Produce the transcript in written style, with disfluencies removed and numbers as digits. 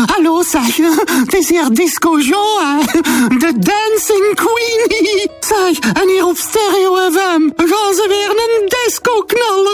Hallo zeg, het is hier Disco Jean, hè? De Dancing Queenie. Zeg, en hier op Stereo FM gaan ze weer een disco-knaller